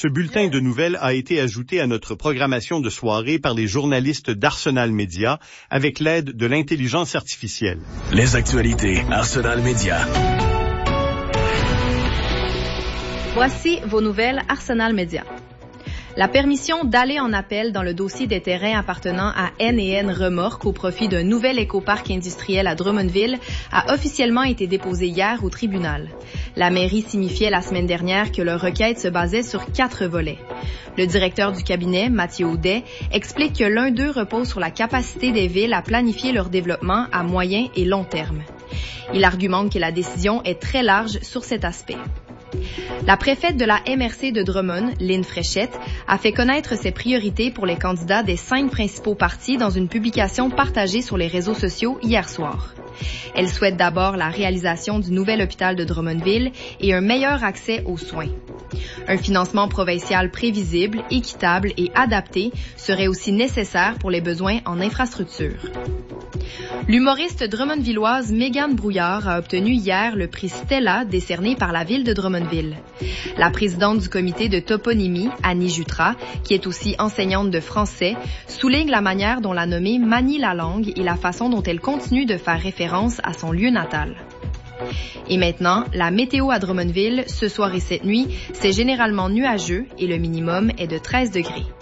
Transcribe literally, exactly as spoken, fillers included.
Ce bulletin de nouvelles a été ajouté à notre programmation de soirée par les journalistes d'Arsenal Média avec l'aide de l'intelligence artificielle. Les actualités Arsenal Média. Voici vos nouvelles Arsenal Média. La permission d'aller en appel dans le dossier des terrains appartenant à N et N Remorque au profit d'un nouvel écoparc industriel à Drummondville a officiellement été déposée hier au tribunal. La mairie signifiait la semaine dernière que leur requête se basait sur quatre volets. Le directeur du cabinet, Mathieu Audet, explique que l'un d'eux repose sur la capacité des villes à planifier leur développement à moyen et long terme. Il argumente que la décision est très large sur cet aspect. La préfète de la M R C de Drummond, Lynn Fréchette, a fait connaître ses priorités pour les candidats des cinq principaux partis dans une publication partagée sur les réseaux sociaux hier soir. Elle souhaite d'abord la réalisation du nouvel hôpital de Drummondville et un meilleur accès aux soins. Un financement provincial prévisible, équitable et adapté serait aussi nécessaire pour les besoins en infrastructure. L'humoriste drummondvilloise Mégane Brouillard a obtenu hier le prix Stella décerné par la ville de Drummondville. La présidente du comité de toponymie, Annie Jutras, qui est aussi enseignante de français, souligne la manière dont la nommée manie la langue et la façon dont elle continue de faire référence à son lieu natal. Et maintenant, la météo à Drummondville, ce soir et cette nuit, c'est généralement nuageux et le minimum est de treize degrés.